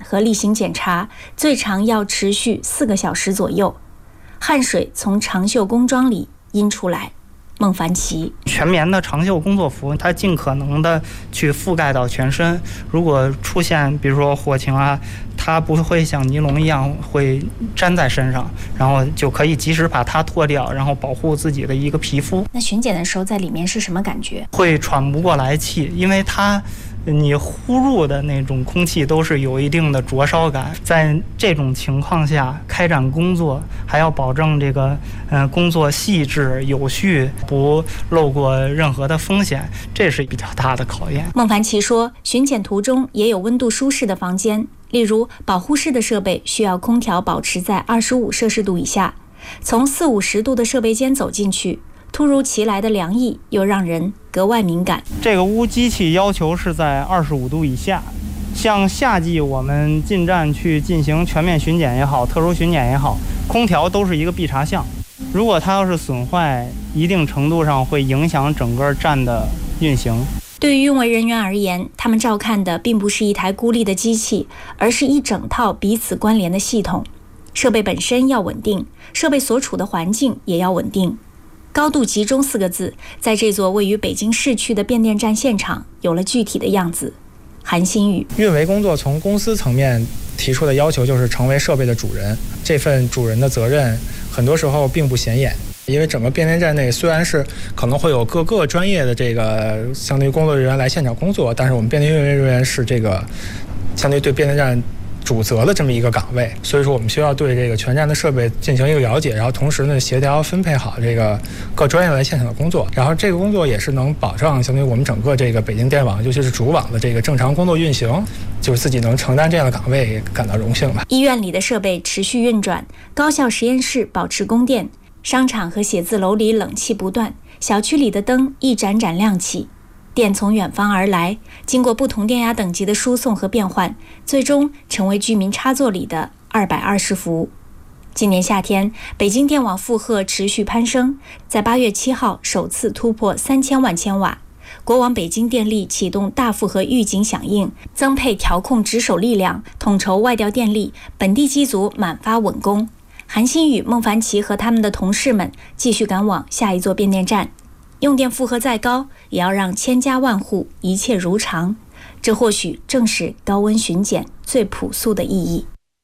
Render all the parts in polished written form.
和例行检查，最长要持续4个小时左右。汗水从长袖工装里阴出来。孟凡奇， 全棉的长袖工作服，它尽可能的去覆盖到全身。如果出现比如说火情啊，它不会像尼龙一样会粘在身上，然后就可以及时把它脱掉，然后保护自己的一个皮肤。 那巡检的时候在里面是什么感觉？ 会喘不过来气，因为你呼入的那种空气都是有一定的灼烧感，在这种情况下开展工作，还要保证这个工作细致有序，不漏过任何的风险，这是比较大的考验。 孟凡奇说，巡检途中也有温度舒适的房间，例如保护室的设备需要空调保持在25摄氏度以下，从40-50度的设备间走进去，突如其来的凉意又让人格外敏感。 这个屋机器要求是在25度以下，像夏季我们进站去进行全面巡检也好，特殊巡检也好，空调都是一个必查项。如果它要是损坏，一定程度上会影响整个站的运行。 对于运维人员而言，他们照看的并不是一台孤立的机器，而是一整套彼此关联的系统。设备本身要稳定，设备所处的环境也要稳定。高度集中4个字，在这座位于北京市区的变电站现场有了具体的样子。韩新宇， 运维工作从公司层面提出的要求就是成为设备的主人，这份主人的责任很多时候并不显眼，因为整个变电站内虽然是可能会有各个专业的这个相对于工作人员来现场工作，但是我们变电运维人员是这个相对对变电站主责的这么一个岗位，所以说我们需要对这个全站的设备进行一个了解，然后同时呢协调分配好这个各专业来现场的工作，然后这个工作也是能保障相当于我们整个这个北京电网，尤其是主网的这个正常工作运行，就是自己能承担这样的岗位感到荣幸吧。 医院里的设备持续运转，高校实验室保持供电，商场和写字楼里冷气不断，小区里的灯一盏盏亮起。电从远方而来，经过不同电压等级的输送和变换，最终成为居民插座里的220伏。今年夏天，北京电网负荷持续攀升，在8月7号首次突破3000万千瓦。国网北京电力启动大负荷预警响应，增配调控值守力量，统筹外调电力，本地机组满发稳工。韩新宇、孟凡奇和他们的同事们继续赶往下一座变电站。用电负荷再高，也要让千家万户一切如常，这或许正是高温巡检最朴素的意义。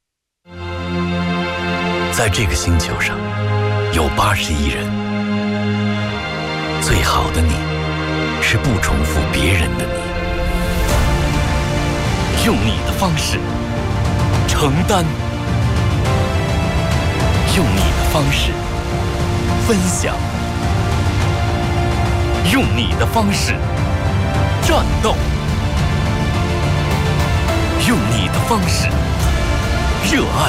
在这个星球上，有80亿人，最好的你，是不重复别人的你，用你的方式承担，用你的方式分享，用你的方式战斗，用你的方式热爱，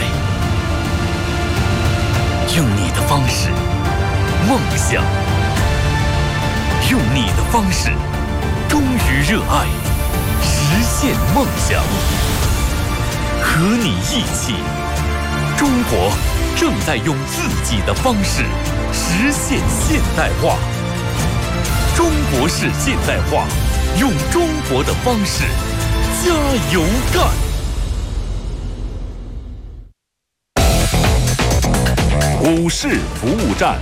用你的方式梦想，用你的方式忠于热爱，实现梦想。和你一起，中国正在用自己的方式实现现代化。中国式现代化，用中国的方式加油干。 股市服务站，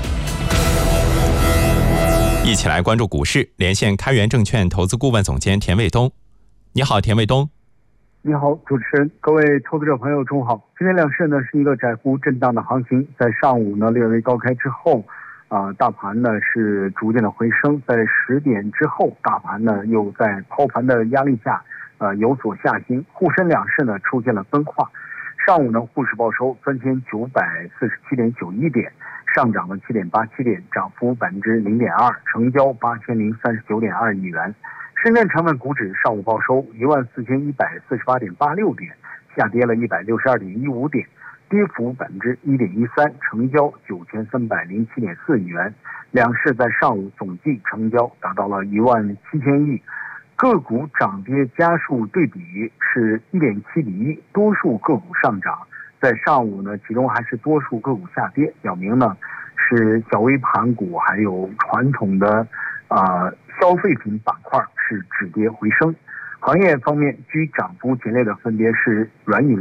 一起来关注股市，连线开源证券投资顾问总监田卫东。你好，田卫东。 你好，主持人，各位投资者朋友，中午好。今天两市呢是一个窄幅震荡的行情，在上午呢略微高开之后，大盘呢是逐渐的回升，在10点之后，大盘呢又在抛盘的压力下，有所下行，沪深两市呢出现了分化。上午呢，沪市报收3947.91点，上涨了7.87点，涨幅0.2%，成交8039.2亿元。深圳成分股指上午报收14148.86点，下跌了162.15点，跌幅1.13%，成交9307.4亿元。两市在上午总计成交达到了17000亿。个股涨跌家数对比是1.7:1，多数个股上涨。在上午呢，其中还是多数个股下跌，表明呢是小微盘股还有传统的消费品板块是止跌回升。行业方面，居涨幅前列的分别是软饮